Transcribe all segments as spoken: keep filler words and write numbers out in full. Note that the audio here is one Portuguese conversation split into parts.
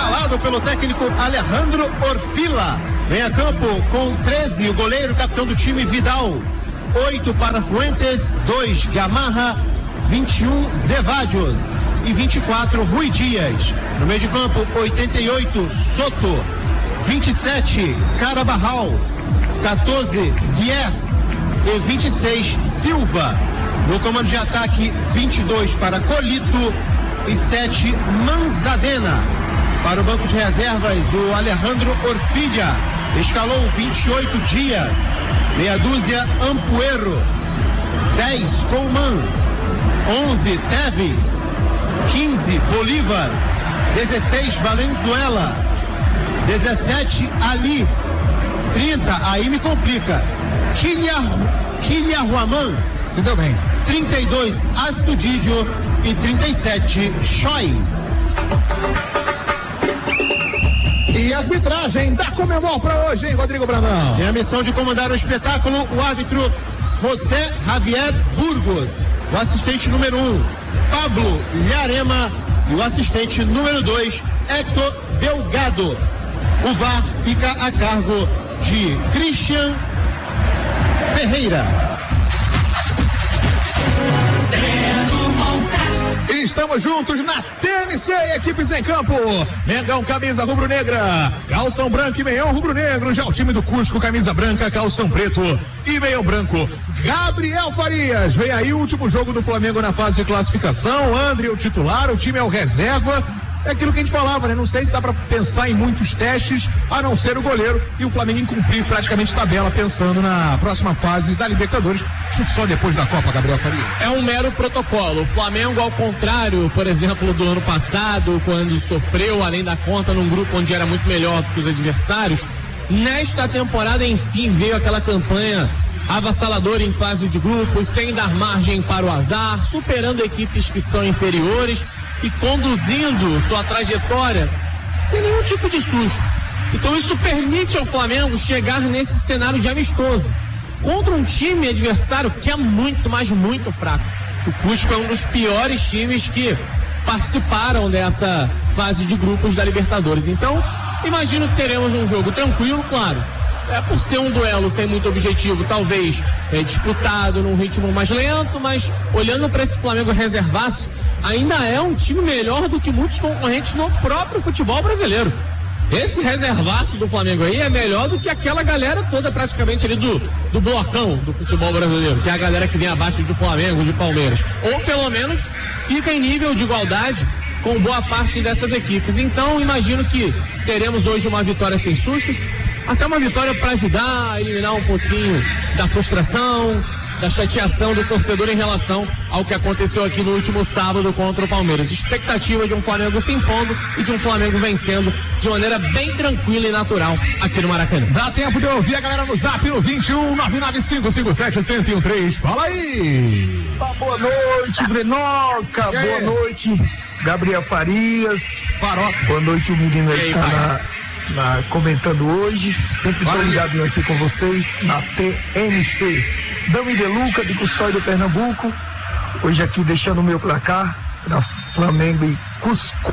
escalado pelo técnico Alejandro Orfila. Vem a campo com treze, o goleiro, capitão do time, Vidal. oito para Fuentes, dois Gamarra, vinte e um Zevadios e vinte e quatro Rui Dias. No meio de campo, oitenta e oito Soto, vinte e sete Carabarral, quatorze Dias e vinte e seis Silva. No comando de ataque, vinte e dois para Colito e sete Manzadena. Para o banco de reservas, o Alejandro Orfilha escalou vinte e oito Dias, meia dúzia Ampuero, dez Colman, onze Teves, quinze Bolívar, dezesseis Valenzuela, dezessete Ali, trinta, aí me complica, Quilhahuaman, se deu bem, trinta e dois Astudillo e trinta e sete Choi. E a arbitragem da Conmebol para hoje, hein, Rodrigo Brandão? Tem a missão de comandar o espetáculo o árbitro José Javier Burgos, o assistente número um, Pablo Lharema, e o assistente número dois, Héctor Delgado. O V A R fica a cargo de Christian Ferreira. Estamos juntos na T M C, equipes em campo. Mengão, camisa rubro-negra, calção branco e meião rubro-negro. Já o time do Cusco, camisa branca, calção preto e meião branco. Gabriel Farias, vem aí o último jogo do Flamengo na fase de classificação. André, o titular, o time é o reserva. É aquilo que a gente falava, né? Não sei se dá para pensar em muitos testes, a não ser o goleiro e o Flamengo incumprir praticamente tabela, pensando na próxima fase da Libertadores, só depois da Copa, Gabriel Faria. É um mero protocolo. O Flamengo, ao contrário, por exemplo, do ano passado, quando sofreu além da conta num grupo onde era muito melhor do que os adversários, nesta temporada, enfim, veio aquela campanha avassaladora em fase de grupos, sem dar margem para o azar, superando equipes que são inferiores e conduzindo sua trajetória sem nenhum tipo de susto. Então isso permite ao Flamengo chegar nesse cenário de amistoso contra um time adversário que é muito, mas muito fraco. O Cusco é um dos piores times que participaram dessa fase de grupos da Libertadores. Então, imagino que teremos um jogo tranquilo, claro. É por ser um duelo sem muito objetivo, talvez é, disputado num ritmo mais lento, mas olhando para esse Flamengo reservaço, ainda é um time melhor do que muitos concorrentes no próprio futebol brasileiro. Esse reservaço do Flamengo aí é melhor do que aquela galera toda praticamente ali do, do blocão do futebol brasileiro, que é a galera que vem abaixo de Flamengo, de Palmeiras. Ou pelo menos fica em nível de igualdade com boa parte dessas equipes. Então imagino que teremos hoje uma vitória sem sustos, até uma vitória para ajudar a eliminar um pouquinho da frustração, da chateação do torcedor em relação ao que aconteceu aqui no último sábado contra o Palmeiras. Expectativa de um Flamengo se impondo e de um Flamengo vencendo de maneira bem tranquila e natural aqui no Maracanã. Dá tempo de ouvir a galera no zap no vinte e um, nove nove cinco cinco sete, zero um um três. Fala aí! Boa noite, Brenoca. Boa noite, Gabriel Farias. Farol. Boa noite, o menino aí tá na, na, comentando hoje. Sempre estou ligado aqui com vocês na T M C. Dami de Luca, de Custódio, Pernambuco. Hoje aqui deixando o meu placar para Flamengo e Cusco.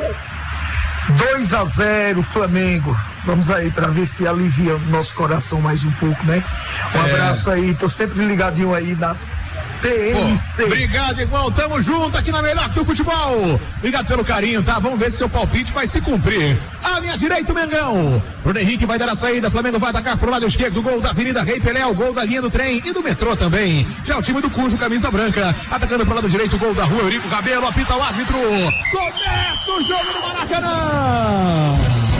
dois a zero Flamengo. Vamos aí para ver se alivia o nosso coração mais um pouco, né? Um é. abraço aí, tô sempre ligadinho aí na T M C. Pô, obrigado, irmão. Tamo junto aqui na melhor do futebol. Obrigado pelo carinho, tá? Vamos ver se seu palpite vai se cumprir. À minha direita, o Mengão. Bruno Henrique vai dar a saída. Flamengo vai atacar pro lado esquerdo. Gol da Avenida Rei Pelé, o gol da linha do trem e do metrô também. Já o time do Cujo, camisa branca. Atacando pro lado direito, gol da rua Eurico Cabelo. Apita o árbitro. Começa o jogo do Maracanã.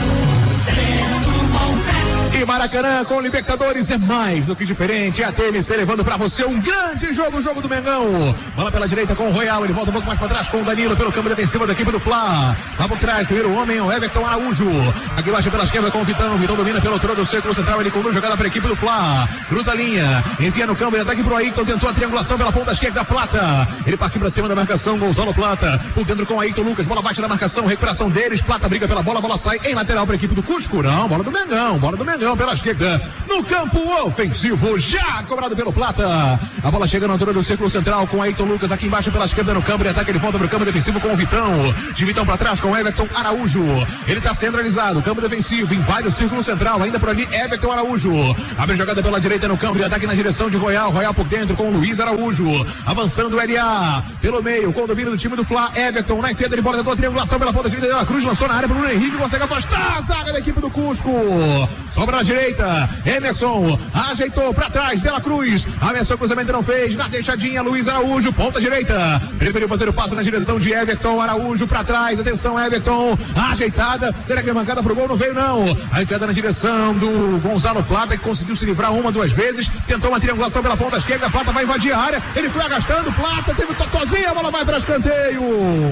E Maracanã com Libertadores é mais do que diferente. É a T M C levando pra você um grande jogo, o jogo do Mengão. Bola pela direita com o Royal, ele volta um pouco mais pra trás com o Danilo pelo campo defensivo da equipe do Fla. Lá por trás, primeiro homem, o Everton Araújo. Aqui baixa pela esquerda com o Vitão. O Vitão domina pelo trono do círculo central, ele conduz jogada pra equipe do Fla. Cruza a linha, envia no campo, ele ataque pro Ayrton, tentou a triangulação pela ponta esquerda, Plata. Ele partiu pra cima da marcação, Gonzalo Plata. Por dentro com o Ayrton Lucas, bola baixa na marcação, recuperação deles. Plata briga pela bola, a bola sai em lateral pra equipe do Cusco. Não, bola do Mengão, bola do Mengão. Mengão pela esquerda, no campo ofensivo, já cobrado pelo Plata. A bola chega na altura do círculo central com Ayrton Lucas aqui embaixo pela esquerda no campo de ataque. Ele volta pro campo defensivo com o Vitão. De Vitão pra trás com o Everton Araújo. Ele tá centralizado, campo defensivo, invade o círculo central. Ainda por ali, Everton Araújo. Abre jogada pela direita no campo de ataque na direção de Royal. Royal por dentro com o Luiz Araújo. Avançando o L A pelo meio, com o domínio do time do Fla. Everton na enfiada de bola, tentou a triangulação pela ponta direita da Cruz. Lançou na área pro Bruno Henrique. Consegue afastar a zaga da equipe do Cusco. Sobra na direita. Emerson ajeitou pra trás. Dela Cruz. Ameaçou o cruzamento, não fez. Na deixadinha, Luiz Araújo. Ponta direita. Preferiu fazer o passo na direção de Everton Araújo pra trás. Atenção, Everton. Ajeitada. Será que é mancada pro gol? Não veio, não. A enfiada na direção do Gonzalo Plata, que conseguiu se livrar uma, duas vezes. Tentou uma triangulação pela ponta esquerda. Plata vai invadir a área. Ele foi agastando. Plata teve totozinho. A bola vai para escanteio.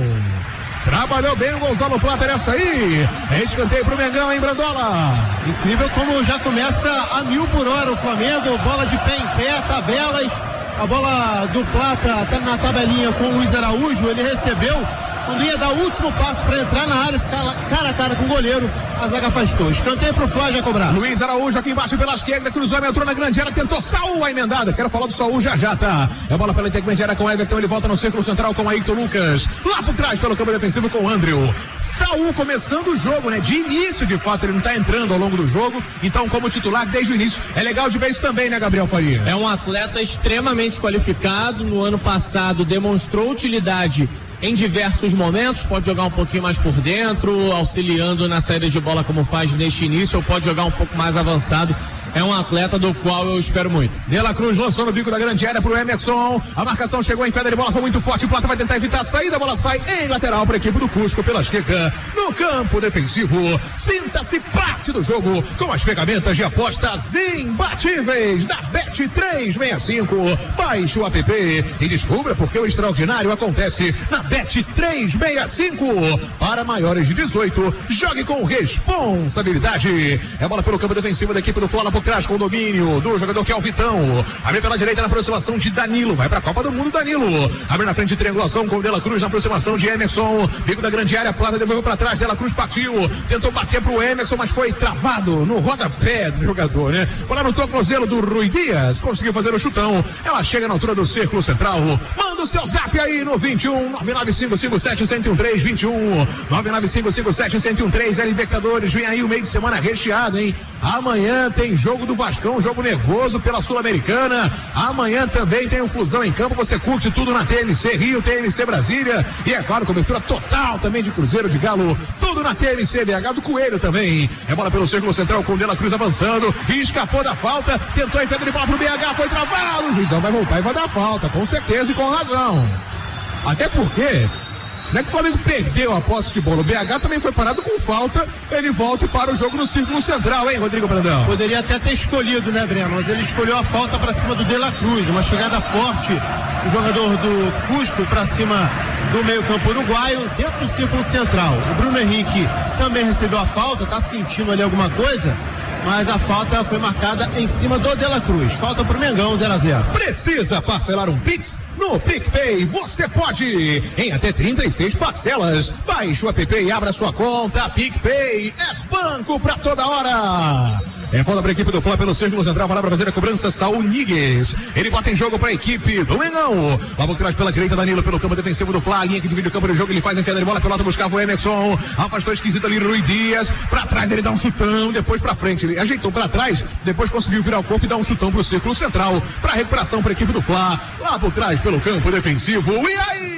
Trabalhou bem o Gonzalo Plata nessa aí. É escanteio pro Mengão, hein, Brandola? Incrível como já começa a mil por hora o Flamengo. Bola de pé em pé, tabelas. A bola do Plata tá na tabelinha com o Luiz Araújo. Ele recebeu. Quando ia dar o último passo para entrar na área, ficar cara a cara com o goleiro, a zaga afastou. Escanteio pro Flá já cobrar. Luiz Araújo aqui embaixo pela esquerda, cruzou, entrou na grande área, tentou Saul a emendada. Quero falar do Saul já já, tá? É a bola pela intermediária com o Everton, ele volta no círculo central com o Ayrton Lucas. Lá por trás pelo campo defensivo com o Andrew. Saul começando o jogo, né? De início, de fato, ele não tá entrando ao longo do jogo. Então, como titular desde o início, é legal de ver isso também, né, Gabriel Faria? É um atleta extremamente qualificado. No ano passado demonstrou utilidade em diversos momentos, pode jogar um pouquinho mais por dentro, auxiliando na saída de bola como faz neste início, ou pode jogar um pouco mais avançado. É um atleta do qual eu espero muito. Dela Cruz lançou no bico da grande área pro Emerson. A marcação chegou em pedra de bola, foi muito forte. O Plata vai tentar evitar a saída, a bola sai em lateral para a equipe do Cusco pela esquerda. No campo defensivo, sinta-se parte do jogo com as ferramentas de apostas imbatíveis da Bet trezentos e sessenta e cinco. Baixe o app e descubra porque o extraordinário acontece na Bet trezentos e sessenta e cinco. Para maiores de dezoito, jogue com responsabilidade. É bola pelo campo defensivo da equipe do Flamengo. Atrás com o domínio do jogador que é o Vitão. Abre pela direita na aproximação de Danilo. Vai pra Copa do Mundo, Danilo. Abre na frente de triangulação com o Dela Cruz na aproximação de Emerson. Bico da grande área, Plata devolveu pra trás. Dela Cruz partiu. Tentou bater pro Emerson, mas foi travado no rodapé do jogador, né? Bola no tornozelo do Rui Dias. Conseguiu fazer o chutão. Ela chega na altura do círculo central. Manda o seu zap aí no vinte e um nove nove cinco cinco sete um zero um três. vinte e um nove nove cinco cinco sete um zero um três. É Libertadores. Vem aí o meio de semana recheado, hein? Amanhã tem jogo do Vascão, jogo nervoso pela Sul-Americana. Amanhã também tem o Fusão em campo. Você curte tudo na T M C Rio, T M C Brasília. E é claro, cobertura total também de Cruzeiro, de Galo. Tudo na T M C B H do Coelho também. É bola pelo círculo central com o Dela Cruz avançando. E escapou da falta. Tentou enfiar de bola pro B H. Foi travado. O juizão vai voltar e vai dar falta. Com certeza e com razão. Até porque não é que o Flamengo perdeu a posse de bola. O B H também foi parado com falta. Ele volta e para o jogo no círculo central, hein, Rodrigo Brandão? Poderia até ter escolhido, né, Breno? Mas ele escolheu a falta para cima do De La Cruz. Uma chegada forte do jogador do Cusco para cima do meio-campo uruguaio, dentro do círculo central. O Bruno Henrique também recebeu a falta, tá sentindo ali alguma coisa, mas a falta foi marcada em cima do De La Cruz. Falta pro Mengão, zero a zero. Precisa parcelar um Pix? No PicPay você pode, em até trinta e seis parcelas. Baixe o app e abra sua conta. PicPay é banco pra toda hora. É falta para a equipe do Flá pelo círculo central, vai lá para fazer a cobrança, Saul Nigues. Ele bota em jogo para a equipe do Mengão. Lá por trás pela direita, Danilo pelo campo defensivo do Flá, a linha que divide o campo do jogo, ele faz a enfiada de bola, pelota buscava o Emerson. Afastou esquisito ali, Rui Dias. Para trás ele dá um chutão, depois para frente. Ele ajeitou para trás, depois conseguiu virar o corpo e dar um chutão para o círculo central. Para recuperação para a equipe do Flá. Lá por trás pelo campo defensivo. E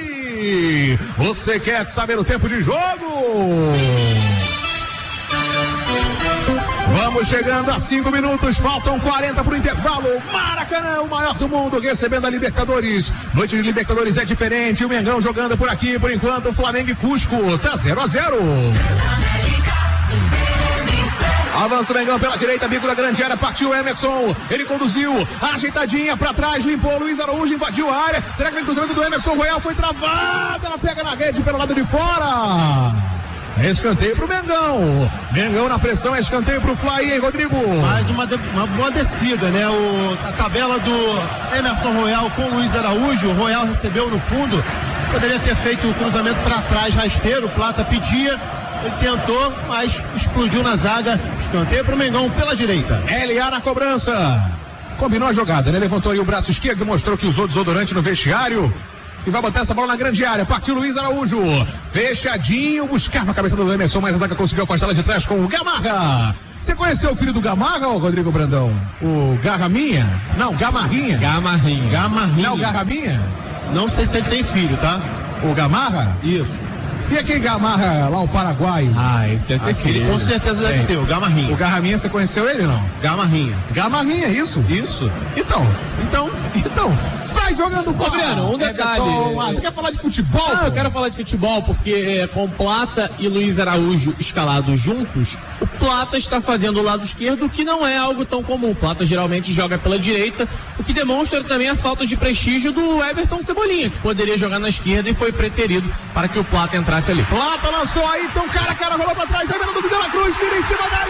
aí? Você quer saber o tempo de jogo? Vamos chegando a cinco minutos, faltam quarenta para o intervalo. Maracanã, o maior do mundo, recebendo a Libertadores. Noite de Libertadores é diferente. O Mengão jogando por aqui, por enquanto, o Flamengo e Cusco. Tá zero a zero. Avança o Mengão pela direita, bico da grande área, partiu o Emerson. Ele conduziu, ajeitadinha pra trás, limpou o Luiz Araújo, invadiu a área. Será que vem cruzamento do Emerson? Royal foi travada, ela pega na rede pelo lado de fora. É escanteio pro Mengão. Mengão na pressão, é escanteio pro Fla aí, hein, Rodrigo? Mais uma, de, uma boa descida, né? O, a tabela do Emerson Royal com o Luiz Araújo. O Royal recebeu no fundo. Poderia ter feito o cruzamento para trás, rasteiro. O Plata pedia. Ele tentou, mas explodiu na zaga. Escanteio para o Mengão pela direita. L A na cobrança. Combinou a jogada, né? Levantou aí o braço esquerdo, mostrou que usou desodorante no vestiário. E vai botar essa bola na grande área. Partiu Luiz Araújo. Fechadinho, buscava a cabeça do Emerson, mas a zaga conseguiu afastar ela de trás com o Gamarra. Você conheceu o filho do Gamarra, ô Rodrigo Brandão? O Garraminha? Não, Gamarrinha. Gamarrinha. Gamarrinha. Não, Garraminha? Não sei se ele tem filho, tá? O Gamarra? Isso. E aquele Gamarra lá, o Paraguai? Ah, esse deve ter Aquele filho. com certeza deve Tem. ter, o Gamarrinha. O Garraminha, você conheceu ele, não? Gamarrinha. Gamarrinha, isso? Isso. Então, então, então, sai jogando bola. Breno, um detalhe. Everton, ah, você quer falar de futebol? Ah, eu quero falar de futebol porque é, com Plata e Luiz Araújo escalados juntos, o Plata está fazendo o lado esquerdo, o que não é algo tão comum. O Plata geralmente joga pela direita, o que demonstra também a falta de prestígio do Everton Cebolinha, que poderia jogar na esquerda e foi preterido para que o Plata entrasse ali. Plata lançou aí, então cara a cara, rolou pra trás, aí vendo do De La Cruz, tira em cima da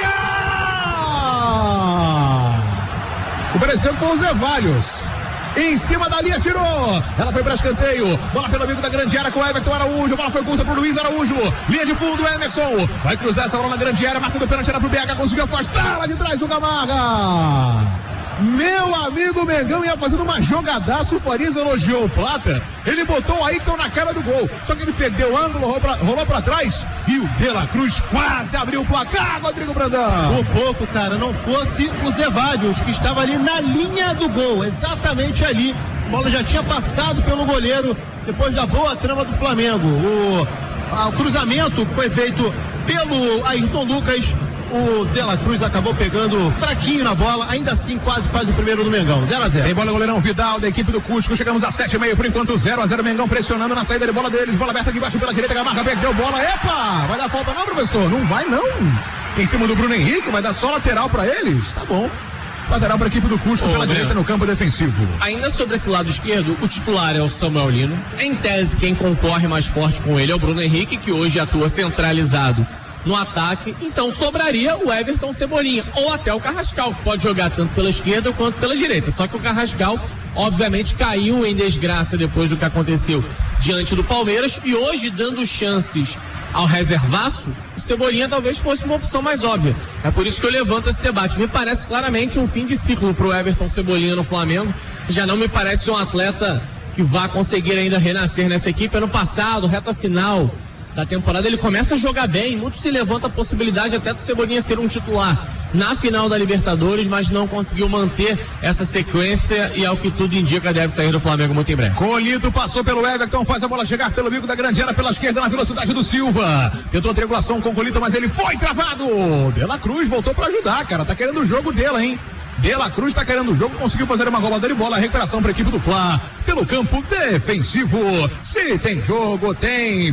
linha! Ofereceu com o Zé Valhos. Em cima da linha, tirou. Ela foi para escanteio. Bola pelo amigo da grande área com o Everton Araújo. Bola foi curta pro Luiz Araújo. Linha de fundo, Emerson. Vai cruzar essa bola na grande área. Marca do pênalti, era pro B H. Conseguiu afastar lá de trás do Gamarra. Meu amigo Mengão ia fazendo uma jogadaço. O Farias elogiou o Plata. Ele botou o Ayrton na cara do gol. Só que ele perdeu o ângulo, rolou pra, rolou pra trás. E o De La Cruz quase abriu o placar, Rodrigo Brandão. Por pouco, cara, não fosse o Zé Valhos, que estava ali na linha do gol, exatamente ali. A bola já tinha passado pelo goleiro depois da boa trama do Flamengo. O, a, o cruzamento foi feito pelo Ayrton Lucas. O De La Cruz acabou pegando fraquinho na bola, ainda assim quase faz o primeiro do Mengão, zero a zero. Tem bola goleirão Vidal da equipe do Cusco, chegamos a sete e meio por enquanto, zero a zero, Mengão pressionando na saída de bola deles, bola aberta aqui embaixo pela direita, Gamarra perdeu bola, epa, vai dar falta não, professor? Não vai não, em cima do Bruno Henrique, vai dar só lateral pra eles, tá bom. Lateral para a equipe do Cusco, Ô, pela Breno, direita no campo defensivo. Ainda sobre esse lado esquerdo, o titular é o Samuel Lino. Em tese, quem concorre mais forte com ele é o Bruno Henrique, que hoje atua centralizado no ataque, então sobraria o Everton Cebolinha, ou até o Carrascal, que pode jogar tanto pela esquerda quanto pela direita, só que o Carrascal, obviamente, caiu em desgraça depois do que aconteceu diante do Palmeiras, e hoje, dando chances ao reservaço, o Cebolinha talvez fosse uma opção mais óbvia. É por isso que eu levanto esse debate. Me parece claramente um fim de ciclo para o Everton Cebolinha no Flamengo, já não me parece um atleta que vá conseguir ainda renascer nessa equipe. Ano passado, reta final da temporada, ele começa a jogar bem, muito se levanta a possibilidade até do Cebolinha ser um titular na final da Libertadores, mas não conseguiu manter essa sequência e, ao que tudo indica, deve sair do Flamengo muito em breve. Colito passou pelo Everton, faz a bola chegar pelo bico da grande área, pela esquerda, na velocidade do Silva. Tentou a triangulação com o Colito, mas ele foi travado. De La Cruz voltou para ajudar, cara, tá querendo o jogo dela, hein? De La Cruz está querendo o jogo, conseguiu fazer uma roubada de bola, recuperação para a equipe do Fla, pelo campo defensivo. Se tem jogo, tem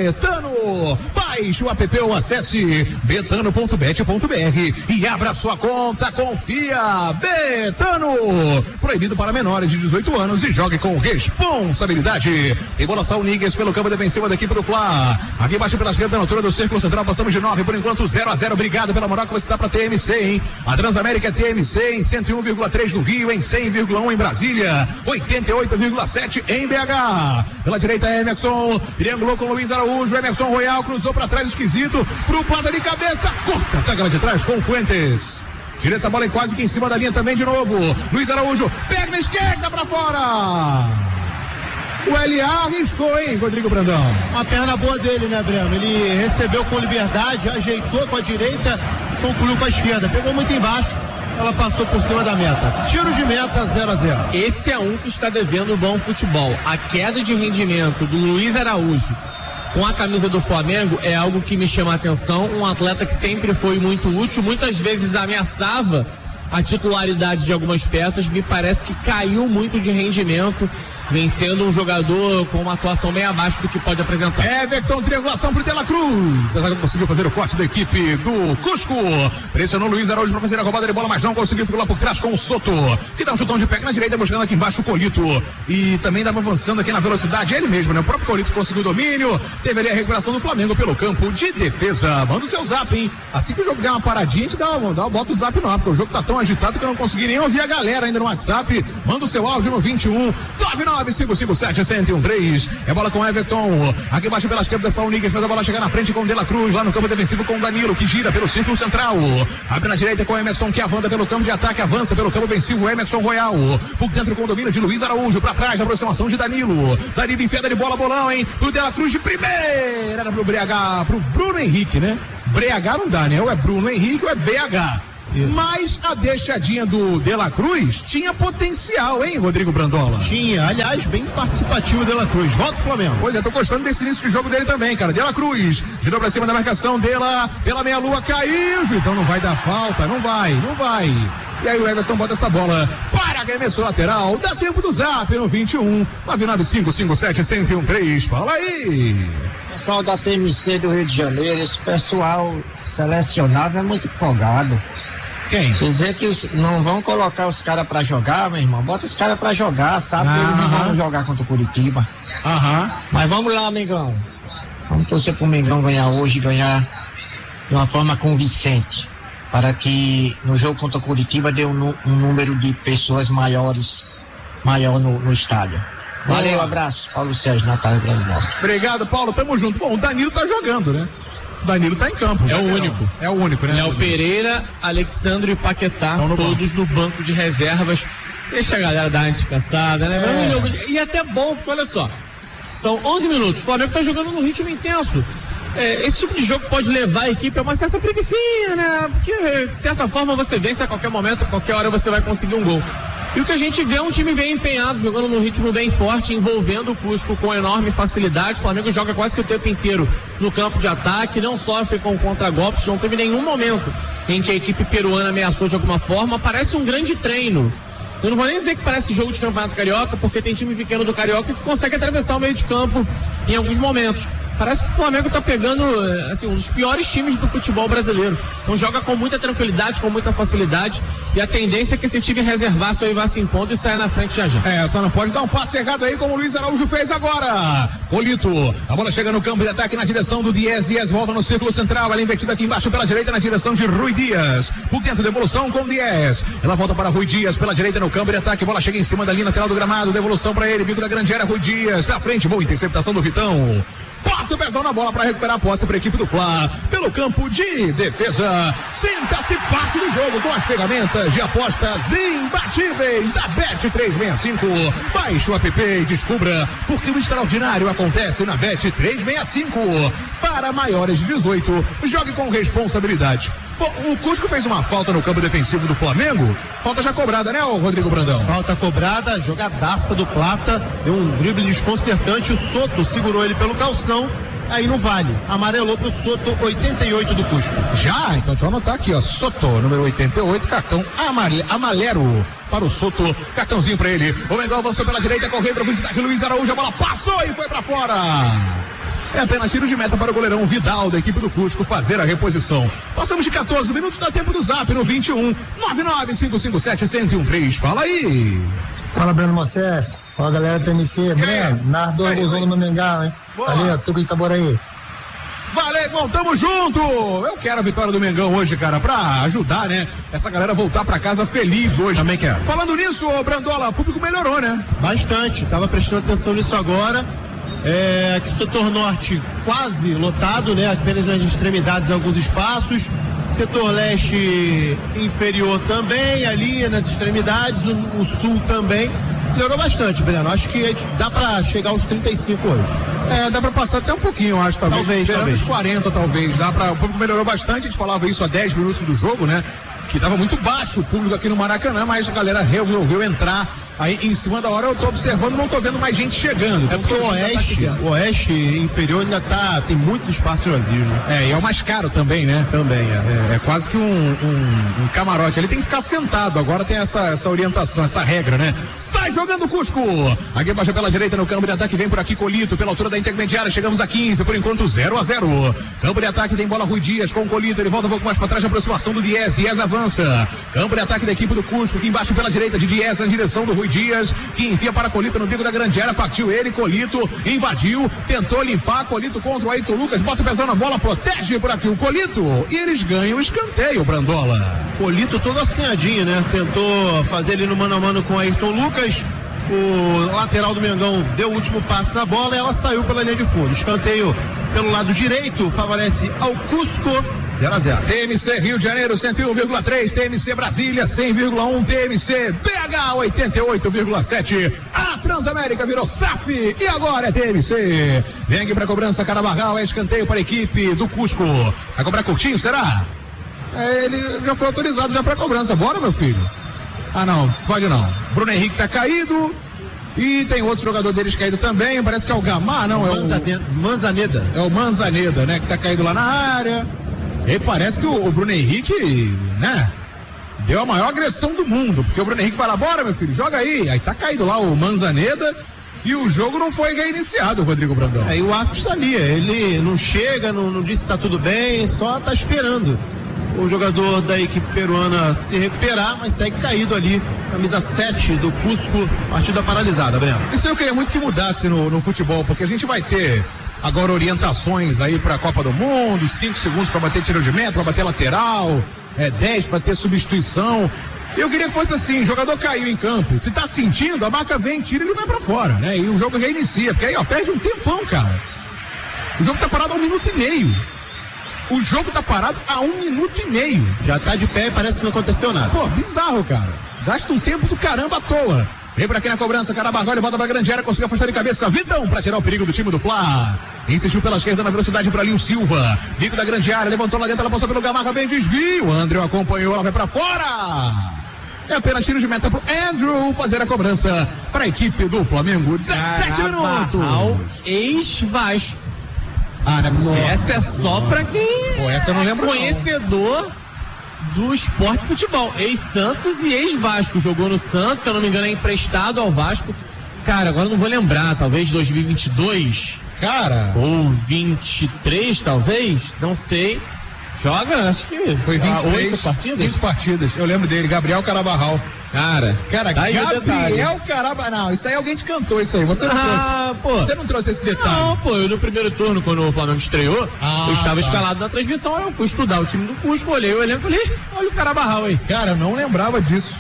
Betano. Baixe o app ou acesse betano ponto bet ponto br e abra sua conta, confia. Betano, proibido para menores de dezoito anos e jogue com responsabilidade. Tem bola Salnigues pelo campo defensivo da equipe do Fla. Aqui embaixo pela esquerda, na altura do círculo central, passamos de nove, por enquanto zero a zero. Obrigado pela moral que você dá para T M C, hein? A Transamérica é T M C em cento e um vírgula três no Rio, em cem vírgula um em Brasília, oitenta e oito vírgula sete em B H. Pela direita, Emerson, triangulou com Luiz Araújo, Emerson Royal cruzou para trás, esquisito, pro Plata de cabeça, corta, saca lá de trás com Fuentes. Tira essa bola em quase que em cima da linha também de novo. Luiz Araújo, pega na esquerda para fora. O L A arriscou, hein, Rodrigo Brandão? Uma perna boa dele, né, Breno? Ele recebeu com liberdade, ajeitou com a direita, concluiu com a esquerda. Pegou muito embaixo, ela passou por cima da meta. Tiro de meta, zero a zero. Esse é um que está devendo bom futebol. A queda de rendimento do Luiz Araújo com a camisa do Flamengo é algo que me chama a atenção. Um atleta que sempre foi muito útil, muitas vezes ameaçava a titularidade de algumas peças, me parece que caiu muito de rendimento, vem sendo um jogador com uma atuação bem abaixo do que pode apresentar. Everton, triangulação pro De La Cruz. César conseguiu fazer o corte da equipe do Cusco. Pressionou Luiz Araújo para fazer a roubada de bola, mas não conseguiu, ficou lá por trás com o Soto, que dá um chutão de pé na direita, buscando aqui embaixo o Colito. E também dava avançando aqui na velocidade, ele mesmo, né? O próprio Colito conseguiu o domínio. Teve ali a recuperação do Flamengo pelo campo de defesa. Manda o seu zap, hein? Assim que o jogo der uma paradinha, a gente dá, dá, bota o zap no ar, porque o jogo tá tão agitado que eu não consegui nem ouvir a galera ainda no WhatsApp. Manda o seu áudio no vinte e um nove nove nove cinco cinco sete, um um três. É bola com Everton. Aqui embaixo pela esquerda da Sauniga, faz a bola chegar na frente com De La Cruz, lá no campo defensivo com Danilo, que gira pelo círculo central. Abre na direita com Emerson, que avança pelo campo de ataque, avança pelo campo ofensivo, Emerson Royal. Por dentro com o domínio de Luiz Araújo, pra trás, a aproximação de Danilo. Danilo enfiada de bola, bolão, hein? Pro De La Cruz de primeira, era pro B H, pro Bruno Henrique, né? B H não dá, né? Ou é Bruno Henrique ou é B H. Isso. Mas a deixadinha do De La Cruz tinha potencial, hein, Rodrigo Brandola? Tinha, aliás, bem participativo De La Cruz. Volta o Flamengo. Pois é, tô gostando desse início de jogo dele também, cara. De La Cruz, girou pra cima da marcação dela, pela meia-lua, caiu. O juizão não vai dar falta, não vai, não vai. E aí o Everton bota essa bola para arremesso lateral. Dá tempo do Zap no vinte e um, nove nove cinco cinco sete, um um três. Fala aí. Pessoal da T M C do Rio de Janeiro, esse pessoal selecionável é muito empolgado. Quem? Dizer que os, não vão colocar os caras pra jogar, meu irmão. Bota os caras pra jogar, sabe? Que eles não vão jogar contra o Curitiba. Aham. Mas vamos lá, amigão. Vamos torcer pro Mengão ganhar hoje e ganhar de uma forma convincente. Para que no jogo contra o Curitiba dê um, um número de pessoas maiores, maior no, no estádio. Valeu, Boa. Abraço. Paulo Sérgio, Natal Grande Norte. Obrigado, Paulo. Tamo junto. Bom, o Danilo tá jogando, né? O Danilo tá em campo. É o único. É o único, né? Léo Pereira, Alexandre e Paquetá, no todos banco. no banco de reservas. Deixa a galera dar uma descansada, né? É. E é até bom, porque olha só, são onze minutos, o Flamengo tá jogando num ritmo intenso. É, esse tipo de jogo pode levar a equipe a uma certa preguicinha, né? Porque, de certa forma, você vence a qualquer momento, a qualquer hora você vai conseguir um gol. E o que a gente vê é um time bem empenhado, jogando num ritmo bem forte, envolvendo o Cusco com enorme facilidade. O Flamengo joga quase que o tempo inteiro no campo de ataque, não sofre com contragolpes, não teve nenhum momento em que a equipe peruana ameaçou de alguma forma. Parece um grande treino. Eu não vou nem dizer que parece jogo de campeonato carioca, porque tem time pequeno do Carioca que consegue atravessar o meio de campo em alguns momentos. Parece que o Flamengo está pegando assim, um dos piores times do futebol brasileiro. Então joga com muita tranquilidade, com muita facilidade. E a tendência é que esse time reservasse aí vá se impondo e saia na frente já já. É, só não pode dar um passe errado aí como o Luiz Araújo fez agora. Colito, a bola chega no campo de ataque na direção do Dias. Dias volta no círculo central. Ela é invertida aqui embaixo pela direita na direção de Rui Dias. Por dentro, devolução com Dias. Ela volta para Rui Dias pela direita no campo de ataque. A bola chega em cima da linha lateral do gramado. Devolução para ele. Bico da grande área, Rui Dias. Na frente, boa interceptação do Vitão. Bota o pezão na bola para recuperar a posse para a equipe do Fla. Pelo campo de defesa. Sinta-se parte do jogo com as ferramentas de apostas imbatíveis da Bet trezentos e sessenta e cinco. Baixe o app e descubra porque o extraordinário acontece na Bet trezentos e sessenta e cinco. Para maiores de dezoito, jogue com responsabilidade. Bom, o Cusco fez uma falta no campo defensivo do Flamengo. Falta já cobrada, né, Rodrigo Brandão? Falta cobrada, jogadaça do Plata. Deu um drible desconcertante. O Soto segurou ele pelo calção. Aí não vale. Amarelou pro Soto, oitenta e oito do Cusco. Já? Então deixa eu anotar aqui, ó. Soto, número oitenta e oito, cartão amale, amalero para o Soto. Cartãozinho para ele. O Mengão avançou pela direita, correu para a quantidade. Luiz Araújo, a bola passou e foi para fora. É apenas tiro de meta para o goleirão Vidal da equipe do Cusco fazer a reposição. Passamos de catorze minutos, dá tempo do Zap no vinte e um, nove nove cinco cinco sete, um um três. Fala aí. Fala, Breno Moacés. Fala, galera do T M C. Breno, narrador abusou no meu Mengão, hein? Boa. Valeu, Tuco de Itaboraí. Valeu, voltamos junto! Eu quero a vitória do Mengão hoje, cara, pra ajudar, né? Essa galera voltar pra casa feliz hoje. Também quero. Falando nisso, ô Brandola, o público melhorou, né? Bastante. Tava prestando atenção nisso agora. É, aqui setor norte quase lotado, né? Apenas nas extremidades alguns espaços. Setor leste inferior também, ali nas extremidades, o, o sul também. Melhorou bastante, Breno. Acho que dá pra chegar aos trinta e cinco hoje. É, dá pra passar até um pouquinho, eu acho, talvez. Talvez, talvez. Uns quarenta, talvez. Dá pra, o público melhorou bastante, a gente falava isso há dez minutos do jogo, né? Que tava muito baixo o público aqui no Maracanã, mas a galera resolveu entrar. Aí em cima da hora eu tô observando, não tô vendo mais gente chegando. É porque o oeste, tá o oeste inferior ainda tá, tem muitos espaços vazios, né? É, e é o mais caro também, né? Também, é. É, é quase que um, um, um camarote. Ele tem que ficar sentado, agora tem essa, essa orientação, essa regra, né? Sai jogando o Cusco! Aqui embaixo pela direita no campo de ataque, vem por aqui Colito, pela altura da intermediária, chegamos a quinze, por enquanto zero a zero. Campo de ataque tem bola Rui Dias com o Colito, ele volta um pouco mais para trás, a aproximação do Dias, Dias avança. Campo de ataque da equipe do Cusco, aqui embaixo pela direita de Dias, na direção do Rui Dias, que enfia para Colito no bico da grande área, partiu ele, Colito invadiu, tentou limpar, Colito contra o Ayrton Lucas, bota o pezão na bola, protege por aqui o Colito, e eles ganham o escanteio, Brandola. Colito todo assinhadinho, né? Tentou fazer ele no mano a mano com o Ayrton Lucas, O lateral do Mengão deu o último passe na bola e ela saiu pela linha de fundo. Escanteio pelo lado direito favorece ao Cusco. zero a zero. T M C Rio de Janeiro cento e um vírgula três, T M C Brasília cem vírgula um, T M C B H oitenta e oito vírgula sete. A Transamérica virou S A F e agora é T M C. Vem aqui para cobrança, Carabarral, é escanteio para a equipe do Cusco. Vai cobrar Coutinho, será? É, ele já foi autorizado já para cobrança. Bora, meu filho? Ah, não, pode não. Bruno Henrique tá caído. E tem outro jogador deles caído também. Parece que é o Gamar, não? É o Manzaneda. É o Manzaneda, né? Que tá caído lá na área. E parece que o, o Bruno Henrique, né? Deu a maior agressão do mundo. Porque o Bruno Henrique fala, bora, meu filho, joga aí. Aí tá caído lá o Manzaneda. E o jogo não foi reiniciado, Rodrigo Brandão. Aí é, o árbitro está ali. Ele não chega, não, não disse que tá tudo bem, só tá esperando o jogador da equipe peruana se recuperar, mas segue caído ali, camisa sete do Cusco, partida paralisada, Breno. Isso eu queria muito que mudasse no, no futebol, porque a gente vai ter agora orientações aí para a Copa do Mundo, cinco segundos para bater tiro de meta, para bater lateral, é, dez para ter substituição. Eu queria que fosse assim, jogador caiu em campo, se tá sentindo, a marca vem, tira e ele vai para fora, né? E o jogo reinicia, porque aí ó, perde um tempão, cara. O jogo tá parado há um minuto e meio. O jogo tá parado há um minuto e meio. Já tá de pé e parece que não aconteceu nada. Pô, bizarro, cara. Gasta um tempo do caramba à toa. Vem pra aqui na cobrança, Carabarral, ele volta pra grande área, conseguiu afastar de cabeça. Vitão pra tirar o perigo do time do Fla. Insistiu pela esquerda na velocidade pra Lio Silva. Bico da grande área, levantou lá dentro, ela passou pelo Gamarra, bem desvio. Andrew acompanhou, ela vai pra fora. É apenas tiro de meta pro Andrew fazer a cobrança para a equipe do Flamengo. dezessete minutos. Ex-Vasco. Ah, não é essa é só pra quem Pô, essa eu não lembro é conhecedor não. do esporte futebol. Ex-Santos e ex-Vasco. Jogou no Santos, se eu não me engano, é emprestado ao Vasco. Cara, agora eu não vou lembrar, talvez dois mil e vinte e dois. Cara. Ou vinte e três, talvez. Não sei. Joga, acho que foi vinte e três, oito partidas. cinco partidas. Eu lembro dele, Gabriel Carabarral. Cara, cara, tá Gabriel Carabarral. Não, isso aí alguém te cantou, isso aí. Você não ah, trouxe. Pô. Você não trouxe esse detalhe. Não, pô, eu no primeiro turno, quando o Flamengo estreou, ah, eu estava tá. escalado na transmissão, eu fui estudar o time do Cusco, olhei o elenco e falei, olha o Carabarral aí. Cara, eu não lembrava disso.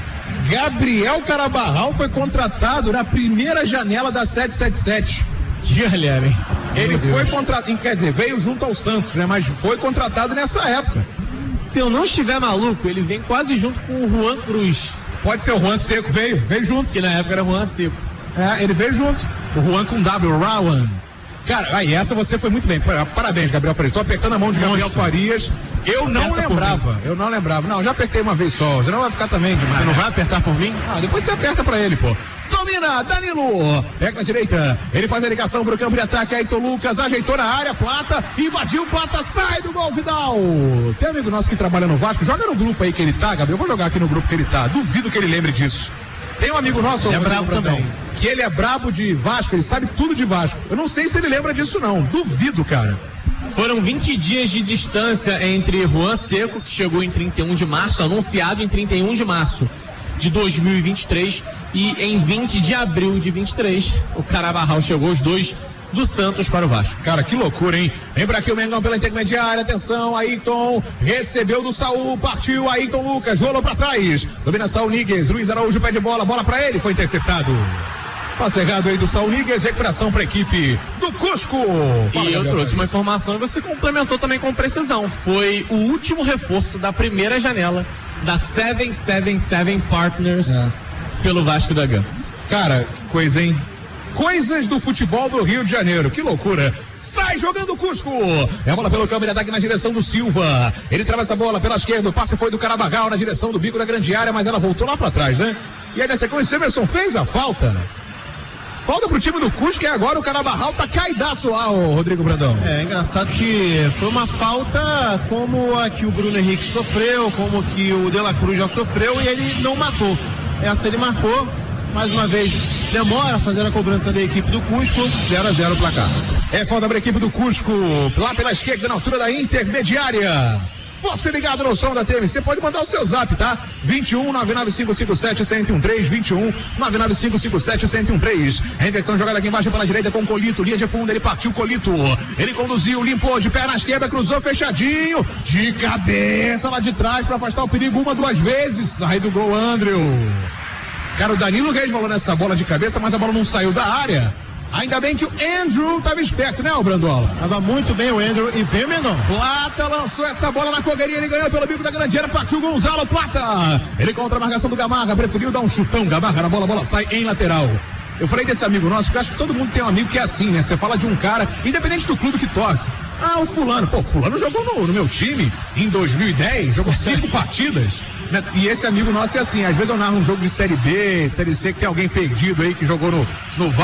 Gabriel Carabarral foi contratado na primeira janela da sete sete sete. Olha, hein? Ele foi contratado, quer dizer, veio junto ao Santos, né? Mas foi contratado nessa época. Se eu não estiver maluco, ele vem quase junto com o Juan Cruz. Pode ser o Juan Seco, veio, veio junto. Que na época era Juan Seco. É, ele veio junto. O Juan com W, Rowan. Cara, aí essa você foi muito bem. Parabéns, Gabriel Farias. Tô apertando a mão de Gabriel Farias. Eu não lembrava. Eu não lembrava. Não, já apertei uma vez só. Já não vai ficar também demais. Você não vai apertar por mim? Ah, depois você aperta pra ele, pô. Domina, Danilo. Pega na direita. Ele faz a ligação pro campo de ataque. Ayrton Lucas ajeitou na área. Plata. Invadiu. Plata sai do gol, Vidal. Tem um amigo nosso que trabalha no Vasco. Joga no grupo aí que ele tá, Gabriel. Eu vou jogar aqui no grupo que ele tá. Duvido que ele lembre disso. Tem um amigo nosso, ele é brabo também, que ele é brabo de Vasco, ele sabe tudo de Vasco. Eu não sei se ele lembra disso não, duvido, cara. Foram vinte dias de distância entre Juan Seco, que chegou em trinta e um de março, anunciado em trinta e um de março de dois mil e vinte e três, e em vinte de abril de vinte e três, o Carabarral chegou, os dois do Santos para o Vasco. Cara, que loucura, hein? Lembra aqui o Mengão pela intermediária, atenção, Ayrton, recebeu do Saul, partiu, Ayrton Lucas, rolou pra trás, domina Saul Níguez, Luiz Araújo pede bola, bola pra ele, foi interceptado. Passe errado aí do Saul Níguez, recuperação pra equipe do Cusco. Fala, e eu trouxe uma informação e você complementou também com precisão, foi o último reforço da primeira janela da sete sete sete Partners é. pelo Vasco da Gama. Cara, que coisa, hein? Coisas do futebol do Rio de Janeiro, que loucura. Sai jogando o Cusco. É a bola pelo campo de ataque na direção do Silva. Ele trava essa bola pela esquerda. O passe foi do Carabarral na direção do bico da grande área, mas ela voltou lá pra trás, né? E aí na sequência o Emerson fez a falta. Falta pro time do Cusco e agora o Carabarral tá caidaço lá, ô Rodrigo Brandão. É, é engraçado que foi uma falta como a que o Bruno Henrique sofreu, como que o De La Cruz já sofreu e ele não matou. Essa ele marcou. Mais uma vez, demora a fazer a cobrança da equipe do Cusco, zero a zero o placar. É falta para a equipe do Cusco, lá pela esquerda, na altura da intermediária. Você ligado no som da T M C, pode mandar o seu zap, tá? vinte e um, nove nove cinco cinco sete, um zero um três, vinte e um, nove nove cinco cinco sete, um zero um três. A inversão jogada aqui embaixo pela direita com o Colito, linha de fundo, ele partiu Colito. Ele conduziu, limpou de pé na esquerda, cruzou fechadinho, de cabeça lá de trás para afastar o perigo uma, duas vezes. Sai do gol, Andrew. Cara, o Danilo Reis rolou nessa bola de cabeça, mas a bola não saiu da área. Ainda bem que o Andrew estava esperto, né, o Brandola? Tava muito bem o Andrew e vem o Mengão. Plata lançou essa bola na correria, ele ganhou pelo bico da grande área, partiu Gonzalo Plata. Ele contra a marcação do Gamarra, preferiu dar um chutão, Gamarra na bola, a bola sai em lateral. Eu falei desse amigo nosso, que eu acho que todo mundo tem um amigo que é assim, né? Você fala de um cara, independente do clube que torce. Ah, o fulano, pô, fulano jogou no, no meu time em dois mil e dez, jogou cinco partidas. Né? E esse amigo nosso é assim, às vezes eu narro um jogo de Série B, Série C, que tem alguém perdido aí que jogou no, no